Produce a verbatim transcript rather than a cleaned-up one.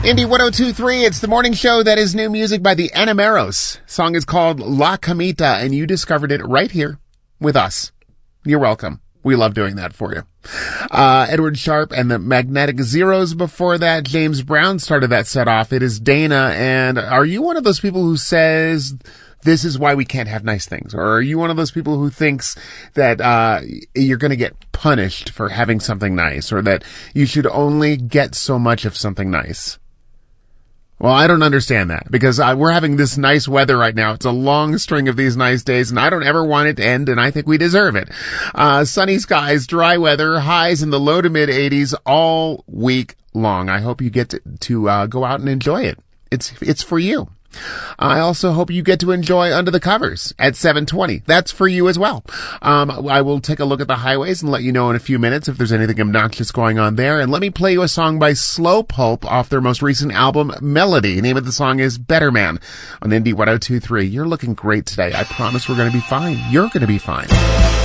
Indie one oh two point three, it's the morning show that is new music by the Enameros. Song is called La Camita, and you discovered it right here with us. You're welcome. We love doing that for you. Uh, Edward Sharpe and the Magnetic Zeros before that. James Brown started that set off. It is Dana, and are you one of those people who says this is why we can't have nice things? Or are you one of those people who thinks that uh you're going to get punished for having something nice, or that you should only get so much of something nice? Well, I don't understand that, because uh, we're having this nice weather right now. It's a long string of these nice days, and I don't ever want it to end, and I think we deserve it. Uh, sunny skies, dry weather, highs in the low to mid eighties all week long. I hope you get to, to uh, go out and enjoy it. It's, it's for you. I also hope you get to enjoy Under the Covers at seven twenty. That's for you as well. Um, I will take a look at the highways and let you know in a few minutes if there's anything obnoxious going on there. And let me play you a song by Slow Pulp off their most recent album, Melody. The name of the song is Better Man on Indie one oh two point three. You're looking great today. I promise we're going to be fine. You're going to be fine.